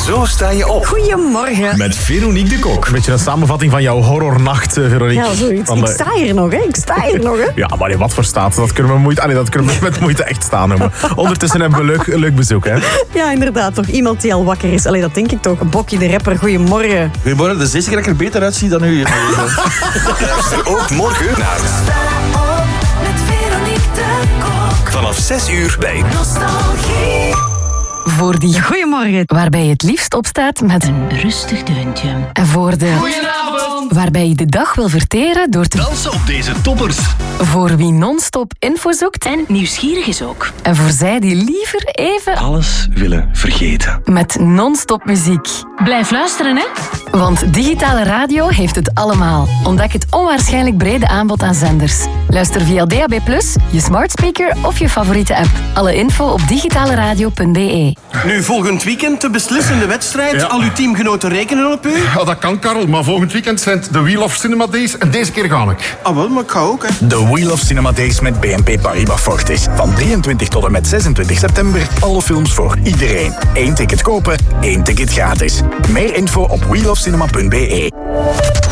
Zo sta je op. Goedemorgen. Met Veronique de Kok. Een beetje een samenvatting van jouw horrornacht, Veronique. Ja, zoiets. Van Ik sta hier nog, hè. Ja, maar in wat voor staat? Dat kunnen we met moeite echt staan noemen. Ondertussen hebben we een leuk bezoek, hè? Ja, inderdaad. Toch iemand die al wakker is. Allee, dat denk ik toch. Bokkie de rapper. Goedemorgen. Goedemorgen, de zesde keer dat ik er beter uitzie dan u. Luister ook morgen naar Met Veronique de Kok. vanaf 6 uur bij Nostalgie. Voor die Goedemorgen. waarbij je het liefst opstaat met Een rustig deuntje. en voor de waarbij je de dag wil verteren door te dansen op deze toppers. voor wie non-stop info zoekt En nieuwsgierig is ook. en voor zij die liever even Alles willen vergeten. met non-stop muziek. Blijf luisteren, hè. Want digitale radio heeft het allemaal. Ontdek het onwaarschijnlijk brede aanbod aan zenders. Luister via DAB+, je smart speaker of je favoriete app. Alle info op digitaleradio.be. Nu, volgend weekend de beslissende wedstrijd. Ja. Al uw teamgenoten rekenen op u. Ja, dat kan, Karel, maar volgend weekend zijn het de Wheel of Cinema Days en deze keer ga ik. Ah, wel, maar ik ga ook, hè. De Wheel of Cinema Days met BNP Paribas Fortis. Van 23 tot en met 26 september. Alle films voor iedereen. 1 ticket kopen, 1 ticket gratis. Meer info op wheelofcinema.be.